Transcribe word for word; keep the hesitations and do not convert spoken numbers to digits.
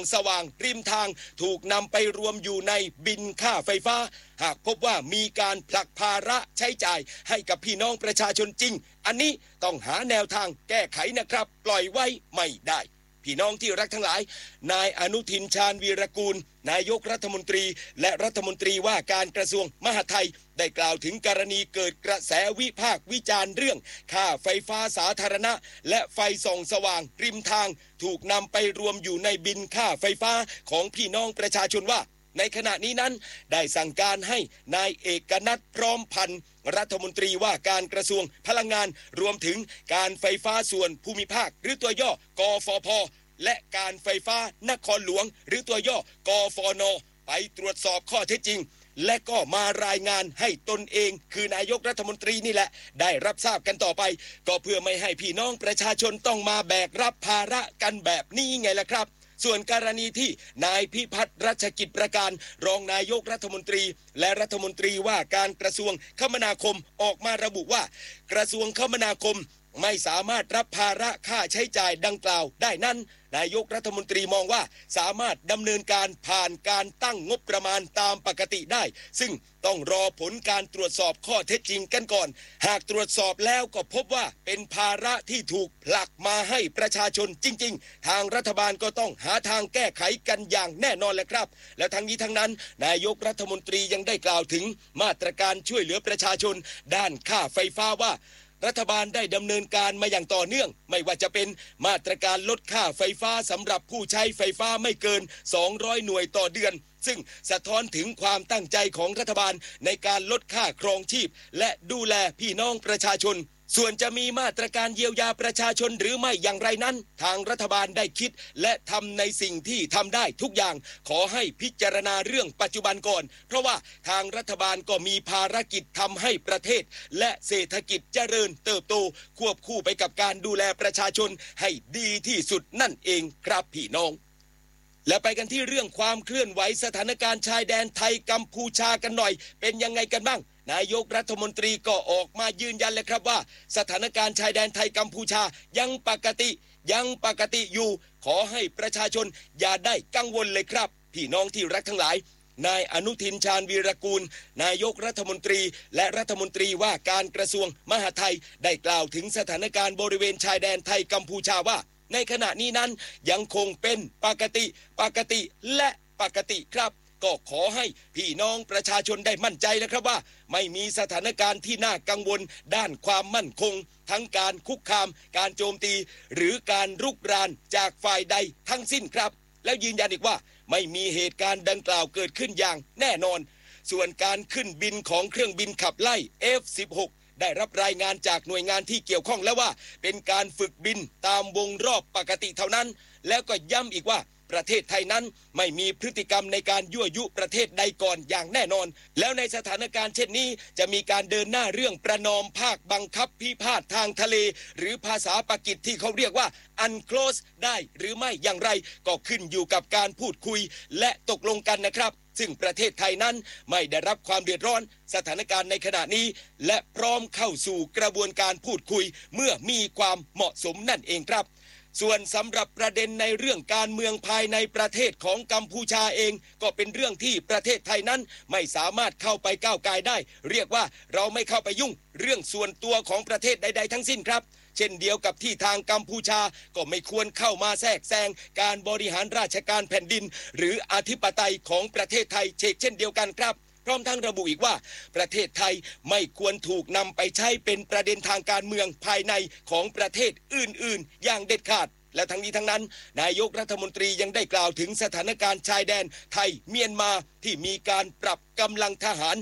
สว่างริมทางถูกนำไปรวมอยู่ในบินค่าไฟฟ้าหากพบว่ามีการผลักภาระใช้จ่ายให้กับพี่น้องประชาชนจริงอันนี้ต้องหาแนวทางแก้ไขนะครับปล่อยไว้ไม่ได้พี่น้องที่รักทั้งหลายนายอนุทินชาญวีรกูลนายกรัฐมนตรีและรัฐมนตรีว่าการกระทรวงมหาดไทยได้กล่าวถึงกรณีเกิดกระแสวิพากษ์วิจารณ์เรื่องค่าไฟฟ้าสาธารณะและไฟส่องสว่างริมทางถูกนำไปรวมอยู่ในบินค่าไฟฟ้าของพี่น้องประชาชนว่าในขณะนี้นั้นได้สั่งการให้นายเอกนัทพร้อมพันธ์รัฐมนตรีว่าการกระทรวงพลังงานรวมถึงการไฟฟ้าส่วนภูมิภาคหรือตัวย่อกฟผ.และการไฟฟ้านครหลวงหรือตัวย่อกฟน.ไปตรวจสอบข้อเท็จจริงและก็มารายงานให้ตนเองคือนายกรัฐมนตรีนี่แหละได้รับทราบกันต่อไปก็เพื่อไม่ให้พี่น้องประชาชนต้องมาแบกรับภาระกันแบบนี้ไงล่ะครับส่วนกรณีที่นายพิพัฒน์รัชกิจประการรองนายกรัฐมนตรีและรัฐมนตรีว่าการกระทรวงคมนาคมออกมาระบุว่ากระทรวงคมนาคมไม่สามารถรับภาระค่าใช้จ่ายดังกล่าวได้นั้นนายกรัฐมนตรีมองว่าสามารถดำเนินการผ่านการตั้งงบประมาณตามปกติได้ซึ่งต้องรอผลการตรวจสอบข้อเท็จจริงกันก่อนหากตรวจสอบแล้วก็พบว่าเป็นภาระที่ถูกผลักมาให้ประชาชนจริงๆทางรัฐบาลก็ต้องหาทางแก้ไขกันอย่างแน่นอนแหละครับและทั้งนี้ทั้งนั้นนายกรัฐมนตรียังได้กล่าวถึงมาตรการช่วยเหลือประชาชนด้านค่าไฟฟ้าว่ารัฐบาลได้ดำเนินการมาอย่างต่อเนื่องไม่ว่าจะเป็นมาตรการลดค่าไฟฟ้าสำหรับผู้ใช้ไฟฟ้าไม่เกินสองร้อยหน่วยต่อเดือนซึ่งสะท้อนถึงความตั้งใจของรัฐบาลในการลดค่าครองชีพและดูแลพี่น้องประชาชนส่วนจะมีมาตรการเยียวยาประชาชนหรือไม่อย่างไรนั้นทางรัฐบาลได้คิดและทำในสิ่งที่ทำได้ทุกอย่างขอให้พิจารณาเรื่องปัจจุบันก่อนเพราะว่าทางรัฐบาลก็มีภารกิจทำให้ประเทศและเศรษฐกิจเจริญเติบโตควบคู่ไปกับการดูแลประชาชนให้ดีที่สุดนั่นเองครับพี่น้องและไปกันที่เรื่องความเคลื่อนไหวสถานการณ์ชายแดนไทยกัมพูชากันหน่อยเป็นยังไงกันบ้างนายกรัฐมนตรีก็ออกมายืนยันเลยครับว่าสถานการณ์ชายแดนไทยกัมพูชายังปกติยังปกติอยู่ขอให้ประชาชนอย่าได้กังวลเลยครับพี่น้องที่รักทั้งหลายนายอนุทินชาญวีรกูลนายกรัฐมนตรีและรัฐมนตรีว่าการกระทรวงมหาดไทยได้กล่าวถึงสถานการณ์บริเวณชายแดนไทยกัมพูชาว่าในขณะนี้นั้นยังคงเป็นปกติปกติและปกติครับก็ขอให้พี่น้องประชาชนได้มั่นใจนะครับว่าไม่มีสถานการณ์ที่น่ากังวลด้านความมั่นคงทั้งการคุกคามการโจมตีหรือการรุกรานจากฝ่ายใดทั้งสิ้นครับแล้วยืนยันอีกว่าไม่มีเหตุการณ์ดังกล่าวเกิดขึ้นอย่างแน่นอนส่วนการขึ้นบินของเครื่องบินขับไล่ เอฟ สิบหก ได้รับรายงานจากหน่วยงานที่เกี่ยวข้องแล้วว่าเป็นการฝึกบินตามวงรอบปกติเท่านั้นแล้วก็ย้ำอีกว่าประเทศไทยนั้นไม่มีพฤติกรรมในการยั่วยุประเทศใดก่อนอย่างแน่นอนแล้วในสถานการณ์เช่นนี้จะมีการเดินหน้าเรื่องประนอมภาคบังคับพิพาททางทะเลหรือภาษาปากีสที่เขาเรียกว่า unclose ได้หรือไม่อย่างไรก็ขึ้นอยู่กับการพูดคุยและตกลงกันนะครับซึ่งประเทศไทยนั้นไม่ได้รับความเดือดร้อนสถานการณ์ในขณะนี้และพร้อมเข้าสู่กระบวนการพูดคุยเมื่อมีความเหมาะสมนั่นเองครับส่วนสำหรับประเด็นในเรื่องการเมืองภายในประเทศของกัมพูชาเองก็เป็นเรื่องที่ประเทศไทยนั้นไม่สามารถเข้าไปก้าวไกลได้เรียกว่าเราไม่เข้าไปยุ่งเรื่องส่วนตัวของประเทศใดๆทั้งสิ้นครับเช่นเดียวกับที่ทางกัมพูชาก็ไม่ควรเข้ามาแทรกแซงการบริหารราชการแผ่นดินหรืออธิปไตยของประเทศไทยเช่นเดียวกันครับพร้อมทั้งระบุอีกว่าประเทศไทยไม่ควรถูกนำไปใช้เป็นประเด็นทางการเมืองภายในของประเทศอื่นๆอย่างเด็ดขาดและทั้งนี้ทั้งนั้นนายกรัฐมนตรียังได้กล่าวถึงสถานการณ์ชายแดนไทยเมียนมาที่มีการปรับกำลังทหาร